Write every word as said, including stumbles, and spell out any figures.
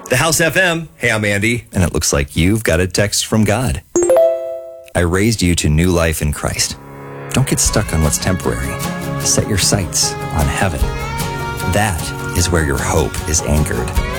The House F M. Hey, I'm Andy. And it looks like you've got a text from God. I raised you to new life in Christ. Don't get stuck on what's temporary. Set your sights on heaven. That is where your hope is anchored.